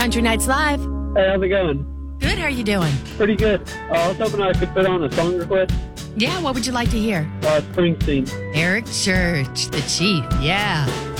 Country Nights Live. Hey, how's it going? Good, how are you doing? Pretty good. I was hoping I could put on a song request. Yeah, what would you like to hear? Springsteen. Eric Church, the Chief, yeah.